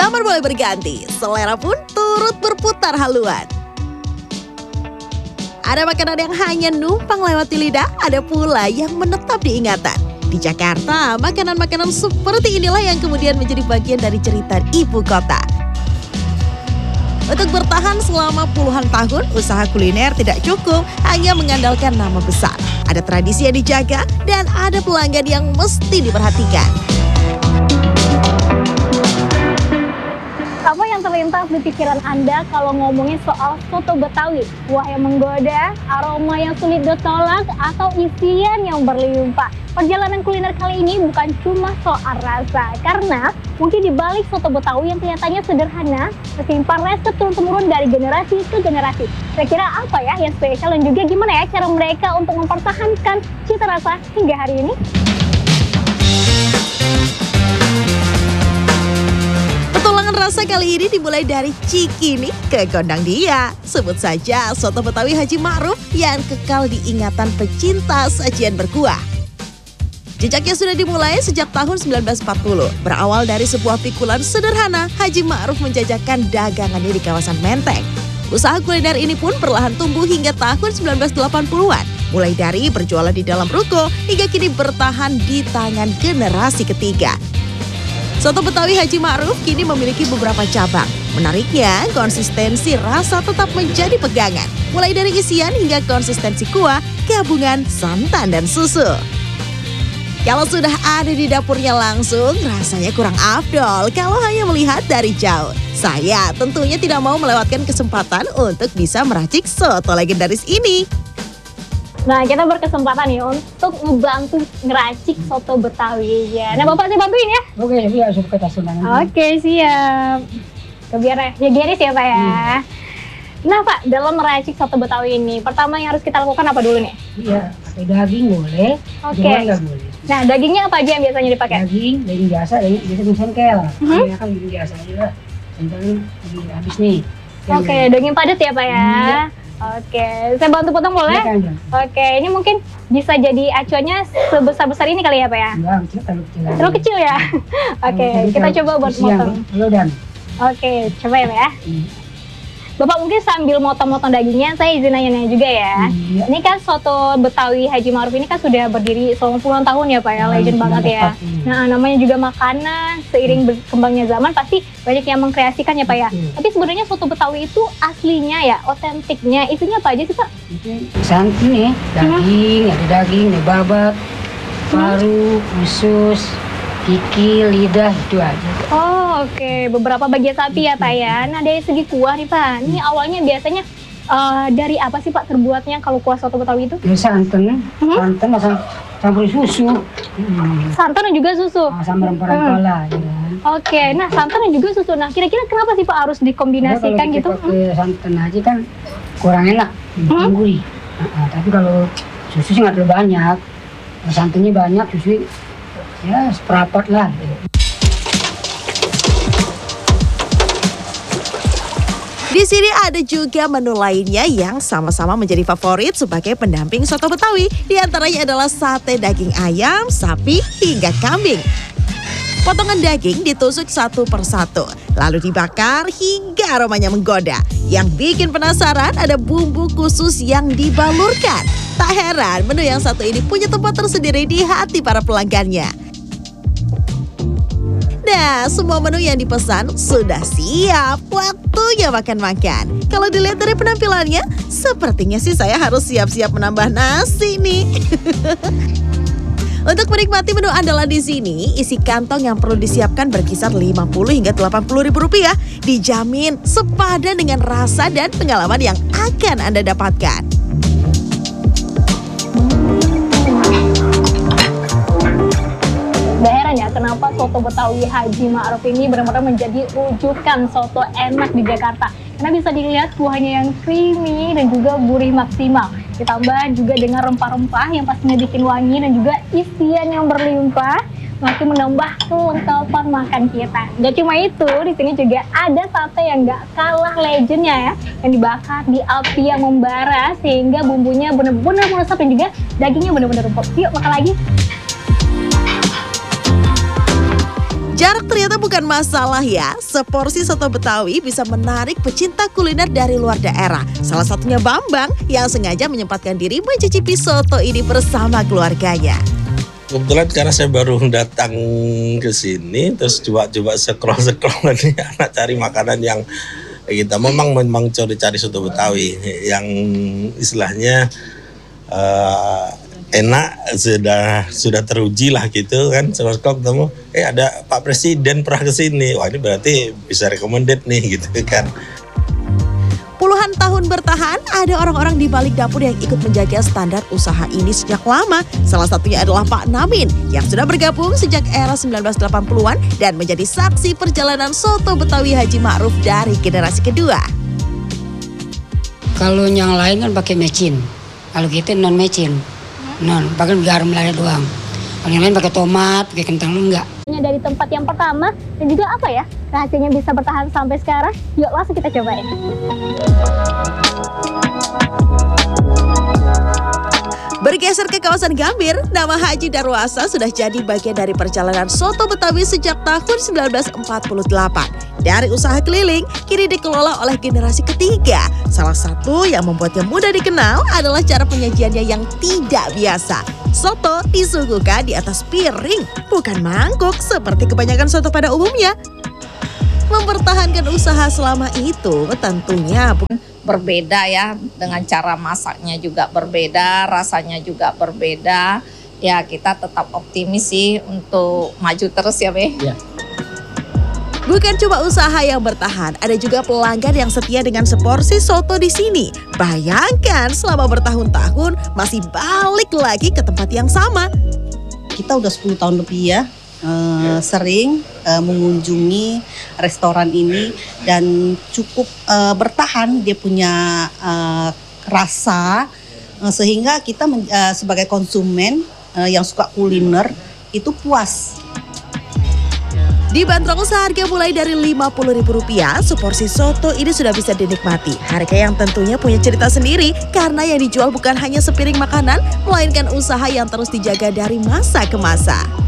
Zaman mulai berganti, selera pun turut berputar haluan. Ada makanan yang hanya numpang lewat di lidah, ada pula yang menetap di ingatan. Di Jakarta, makanan-makanan seperti inilah yang kemudian menjadi bagian dari cerita ibu kota. Untuk bertahan selama puluhan tahun, usaha kuliner tidak cukup hanya mengandalkan nama besar. Ada tradisi yang dijaga dan ada pelanggan yang mesti diperhatikan. Apa yang terlintas di pikiran Anda kalau ngomongin soal soto Betawi? Kuah yang menggoda, aroma yang sulit ditolak, atau isian yang berlimpah? Perjalanan kuliner kali ini bukan cuma soal rasa, karena mungkin di balik soto Betawi yang kelihatannya sederhana, tersimpan resep turun-temurun dari generasi ke generasi. Kira-kira apa ya yang spesial dan juga gimana ya cara mereka untuk mempertahankan cita rasa hingga hari ini? Petualangan rasa kali ini dimulai dari Cikini ke Gondang Dia. Sebut saja soto Betawi Haji Ma'ruf yang kekal diingatan pecinta sajian berkuah. Jejaknya sudah dimulai sejak tahun 1940. Berawal dari sebuah pikulan sederhana, Haji Ma'ruf menjajakan dagangannya di kawasan Menteng. Usaha kuliner ini pun perlahan tumbuh hingga tahun 1980-an. Mulai dari berjualan di dalam ruko hingga kini bertahan di tangan generasi ketiga. Soto Betawi Haji Ma'ruf kini memiliki beberapa cabang. Menariknya, konsistensi rasa tetap menjadi pegangan. Mulai dari isian hingga konsistensi kuah, gabungan santan dan susu. Kalau sudah ada di dapurnya langsung, rasanya kurang afdol kalau hanya melihat dari jauh. Saya tentunya tidak mau melewatkan kesempatan untuk bisa meracik soto legendaris ini. Nah, kita berkesempatan nih untuk ngebantu ngeracik soto Betawi ya. Nah, Bapak saya bantuin ya? Oke, iya sudah kita sundangan. Oke, siap. Biar higienis ya, Pak ya. Nah, Pak, dalam meracik soto Betawi ini, pertama yang harus kita lakukan apa dulu nih? Iya, pakai daging boleh, Oke. nggak boleh. Nah, dagingnya apa aja yang biasanya dipakai? Daging biasa, daging sengkel. Ini kan daging biasa aja lah. Sengkel ini habis nih. Oke, daging padat ya, Pak ya? Iya. Oke, saya bantu potong boleh? Iya, kan, Oke, ini mungkin bisa jadi acuannya sebesar-besar ini kali ya, Pak ya? Enggak, kecil terlalu kecil. Terlalu kecil ya? Oke, kita coba buat motong. Halo dan. Oke, coba ya, Pak ya. Bapak mungkin sambil motong-motong dagingnya, saya izin nanya-nanya juga ya. Iya. Ini kan soto Betawi Haji Ma'ruf ini kan sudah berdiri selama puluhan tahun ya Pak ya, legend banget ya. Nah, namanya juga makanan, seiring berkembangnya zaman pasti banyak yang mengkreasikan ya Pak ya. Tapi sebenarnya soto Betawi itu aslinya ya, otentiknya, isinya apa aja sih Pak? Santan nih, daging, ada daging, ada babat, paru, usus, kiki, lidah, itu aja. Oh, oke. Beberapa bagian sapi ya Pak ya. Nah, dari segi kuah nih Pak, ini awalnya biasanya dari apa sih Pak terbuatnya kalau kuah soto Betawi itu? Ini santan masang campur susu. Santan dan juga susu? Sama rempah-rempah lah. Ya. Oke, nah santan dan juga susu. Nah, kira-kira kenapa sih Pak harus dikombinasikan gitu? Kalau pakai santan aja kan kurang enak, gurih. Tapi kalau susu sih nggak terlalu banyak. Santannya banyak, susu ya seperempat lah. Di sini ada juga menu lainnya yang sama-sama menjadi favorit sebagai pendamping soto Betawi. Di antaranya adalah sate daging ayam, sapi, hingga kambing. Potongan daging ditusuk satu persatu, lalu dibakar hingga aromanya menggoda. Yang bikin penasaran ada bumbu khusus yang dibalurkan. Tak heran menu yang satu ini punya tempat tersendiri di hati para pelanggannya. Nah, semua menu yang dipesan sudah siap, waktunya makan-makan. Kalau dilihat dari penampilannya, sepertinya sih saya harus siap-siap menambah nasi nih. Untuk menikmati menu andalan di sini, isi kantong yang perlu disiapkan berkisar 50 hingga 80 ribu rupiah. Dijamin sepadan dengan rasa dan pengalaman yang akan Anda dapatkan. Gak heran ya kenapa soto Betawi Haji Ma'ruf ini benar-benar menjadi rujukan soto enak di Jakarta. Karena bisa dilihat kuahnya yang creamy dan juga gurih maksimal. Ditambah juga dengan rempah-rempah yang pastinya bikin wangi dan juga isian yang berlimpah. Makin menambah kelengkapan makan kita. Gak cuma itu, di sini juga ada sate yang gak kalah legendnya ya, yang dibakar di api yang membara sehingga bumbunya benar-benar meresap dan juga dagingnya benar-benar empuk. Yuk makan lagi. Jarak ternyata bukan masalah ya. Seporsi soto Betawi bisa menarik pecinta kuliner dari luar daerah. Salah satunya Bambang yang sengaja menyempatkan diri mencicipi soto ini bersama keluarganya. Kebetulan karena saya baru datang ke sini, terus coba scroll nih anak cari makanan yang kita memang cari soto Betawi yang istilahnya enak, sudah teruji lah gitu kan. Terus kok ketemu ada Pak Presiden pernah ke sini. Wah, ini berarti bisa recommended nih gitu kan. Puluhan tahun bertahan, ada orang-orang di balik dapur yang ikut menjaga standar usaha ini sejak lama. Salah satunya adalah Pak Namin yang sudah bergabung sejak era 1980-an dan menjadi saksi perjalanan soto Betawi Haji Ma'ruf dari generasi kedua. Kalau yang lain kan pakai mecin, kalau kita non mecin, pakai garam lada doang. Kalau yang lain pakai tomat, pakai kentang enggak. Dari tempat yang pertama dan juga apa ya rahasianya bisa bertahan sampai sekarang? Yuk langsung kita cobain. Bergeser ke kawasan Gambir, nama Haji Darwasa sudah jadi bagian dari perjalanan soto Betawi sejak tahun 1948. Dari usaha keliling, kini dikelola oleh generasi ketiga. Salah satu yang membuatnya mudah dikenal adalah cara penyajiannya yang tidak biasa. Soto disuguhkan di atas piring, bukan mangkuk seperti kebanyakan soto pada umumnya. Mempertahankan usaha selama itu tentunya berbeda ya, dengan cara masaknya juga berbeda, rasanya juga berbeda. Ya kita tetap optimis sih untuk maju terus ya Be. Ya. Bukan cuma usaha yang bertahan, ada juga pelanggan yang setia dengan seporsi soto di sini. Bayangkan selama bertahun-tahun masih balik lagi ke tempat yang sama. Kita udah 10 tahun lebih ya sering mengunjungi restoran ini dan cukup bertahan dia punya rasa sehingga kita sebagai konsumen yang suka kuliner itu puas. Dibanderol seharga mulai dari Rp50.000, seporsi soto ini sudah bisa dinikmati. Harga yang tentunya punya cerita sendiri karena yang dijual bukan hanya sepiring makanan, melainkan usaha yang terus dijaga dari masa ke masa.